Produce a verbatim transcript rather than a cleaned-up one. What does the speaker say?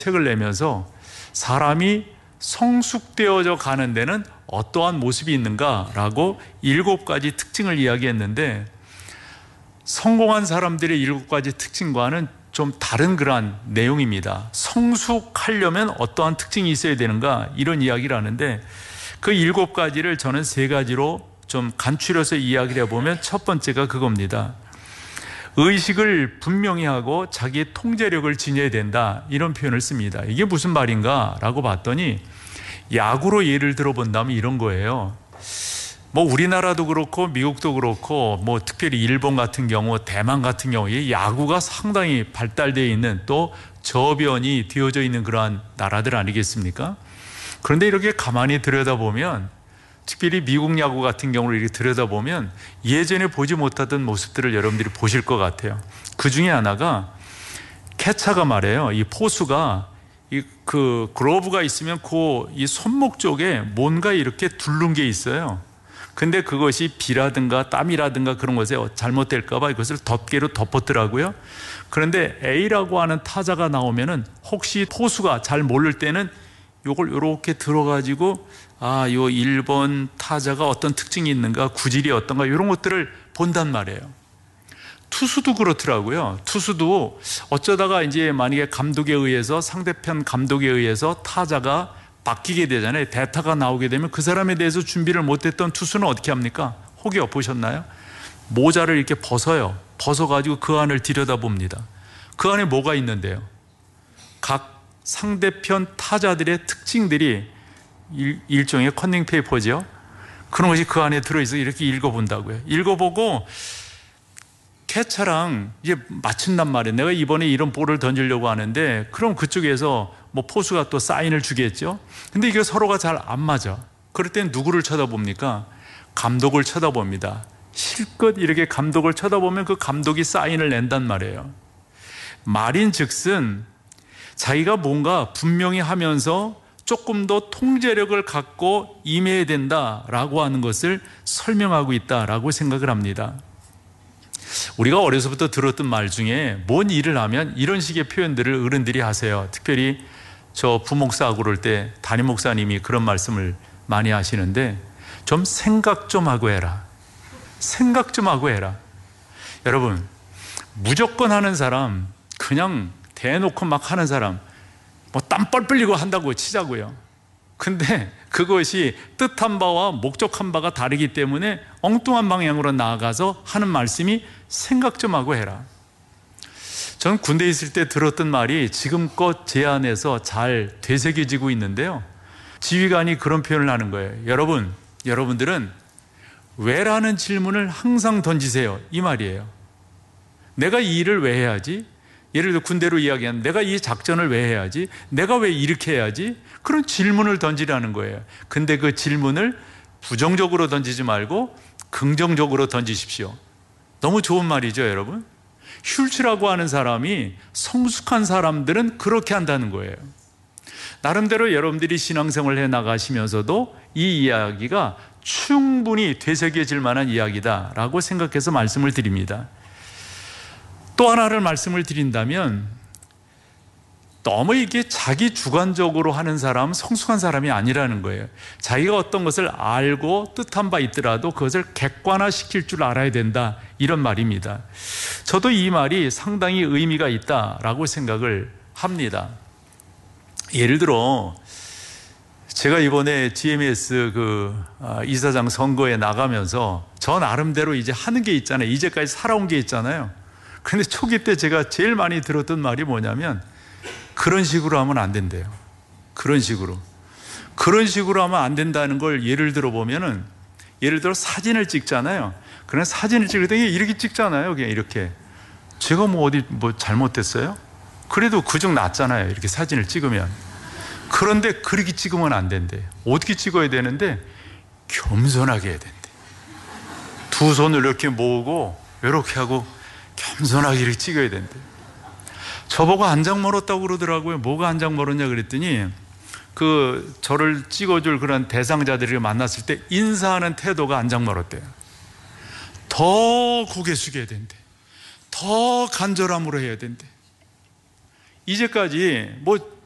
책을 내면서 사람이 성숙되어져 가는 데는 어떠한 모습이 있는가라고 일곱 가지 특징을 이야기했는데, 성공한 사람들의 일곱 가지 특징과는 좀 다른 그러한 내용입니다. 성숙하려면 어떠한 특징이 있어야 되는가, 이런 이야기를 하는데, 그 일곱 가지를 저는 세 가지로 좀 간추려서 이야기를 해보면, 첫 번째가 그겁니다. 의식을 분명히 하고 자기의 통제력을 지녀야 된다, 이런 표현을 씁니다. 이게 무슨 말인가 라고 봤더니, 야구로 예를 들어본다면 이런 거예요. 뭐 우리나라도 그렇고 미국도 그렇고 뭐 특별히 일본 같은 경우, 대만 같은 경우에 야구가 상당히 발달되어 있는, 또 저변이 되어져 있는 그러한 나라들 아니겠습니까? 그런데 이렇게 가만히 들여다보면, 특별히 미국 야구 같은 경우를 이렇게 들여다보면 예전에 보지 못하던 모습들을 여러분들이 보실 것 같아요. 그 중에 하나가, 캐차가 말해요. 이 포수가 이 그 글러브가 있으면 그 이 손목 쪽에 뭔가 이렇게 둘른 게 있어요. 근데 그것이 비라든가 땀이라든가 그런 것에 잘못될까 봐 이것을 덮개로 덮었더라고요. 그런데 A라고 하는 타자가 나오면은 혹시 포수가 잘 모를 때는 요걸 요렇게 들어가지고, 아, 요 일 번 타자가 어떤 특징이 있는가, 구질이 어떤가, 이런 것들을 본단 말이에요. 투수도 그렇더라고요. 투수도 어쩌다가 이제 만약에 감독에 의해서, 상대편 감독에 의해서 타자가 바뀌게 되잖아요. 대타가 나오게 되면 그 사람에 대해서 준비를 못했던 투수는 어떻게 합니까? 혹이 엎으셨나요? 모자를 이렇게 벗어요. 벗어가지고 그 안을 들여다봅니다. 그 안에 뭐가 있는데요? 각 상대편 타자들의 특징들이 일, 일종의 컨닝 페이퍼죠. 그런 것이 그 안에 들어있어 이렇게 읽어본다고요. 읽어보고 캐차랑 이제 맞춘단 말이에요. 내가 이번에 이런 볼을 던지려고 하는데, 그럼 그쪽에서 뭐 포수가 또 사인을 주겠죠. 근데 이게 서로가 잘 안 맞아. 그럴 땐 누구를 쳐다봅니까? 감독을 쳐다봅니다. 실컷 이렇게 감독을 쳐다보면 그 감독이 사인을 낸단 말이에요. 말인즉슨 자기가 뭔가 분명히 하면서 조금 더 통제력을 갖고 임해야 된다라고 하는 것을 설명하고 있다라고 생각을 합니다. 우리가 어려서부터 들었던 말 중에, 뭔 일을 하면 이런 식의 표현들을 어른들이 하세요. 특별히 저 부목사하고 그럴 때 담임 목사님이 그런 말씀을 많이 하시는데, 좀 생각 좀 하고 해라. 생각 좀 하고 해라. 여러분, 무조건 하는 사람, 그냥 대놓고 막 하는 사람, 뭐 땀 뻘 흘리고 한다고 치자고요. 근데 그것이 뜻한 바와 목적한 바가 다르기 때문에 엉뚱한 방향으로 나아가서 하는 말씀이 생각 좀 하고 해라. 저는 군대에 있을 때 들었던 말이 지금껏 제 안에서 잘 되새겨지고 있는데요. 지휘관이 그런 표현을 하는 거예요. 여러분, 여러분들은 왜라는 질문을 항상 던지세요, 이 말이에요. 내가 이 일을 왜 해야지? 예를 들어 군대로 이야기하면 내가 이 작전을 왜 해야지? 내가 왜 이렇게 해야지? 그런 질문을 던지라는 거예요. 근데 그 질문을 부정적으로 던지지 말고 긍정적으로 던지십시오. 너무 좋은 말이죠, 여러분? 슐츠라고 하는 사람이, 성숙한 사람들은 그렇게 한다는 거예요. 나름대로 여러분들이 신앙생활을 해 나가시면서도 이 이야기가 충분히 되새겨질 만한 이야기다라고 생각해서 말씀을 드립니다. 또 하나를 말씀을 드린다면, 너무 이게 자기 주관적으로 하는 사람은 성숙한 사람이 아니라는 거예요. 자기가 어떤 것을 알고 뜻한 바 있더라도 그것을 객관화시킬 줄 알아야 된다, 이런 말입니다. 저도 이 말이 상당히 의미가 있다라고 생각을 합니다. 예를 들어 제가 이번에 지엠에스 그 이사장 선거에 나가면서 저 나름대로 이제 하는 게 있잖아요. 이제까지 살아온 게 있잖아요. 그런데 초기 때 제가 제일 많이 들었던 말이 뭐냐면, 그런 식으로 하면 안 된대요. 그런 식으로. 그런 식으로 하면 안 된다는 걸 예를 들어 보면은, 예를 들어 사진을 찍잖아요. 그런 사진을 찍을 때 이렇게 찍잖아요. 그냥 이렇게. 제가 뭐 어디 뭐 잘못됐어요? 그래도 그중 낫잖아요. 이렇게 사진을 찍으면. 그런데 그렇게 찍으면 안 된대요. 어떻게 찍어야 되는데, 겸손하게 해야 된대. 두 손을 이렇게 모으고 이렇게 하고 겸손하게 이렇게 찍어야 된대. 저보고 한 장 멀었다고 그러더라고요. 뭐가 한 장 멀었냐 그랬더니, 그 저를 찍어줄 그런 대상자들을 만났을 때 인사하는 태도가 한 장 멀었대요. 더 고개 숙여야 된대. 더 간절함으로 해야 된대. 이제까지 뭐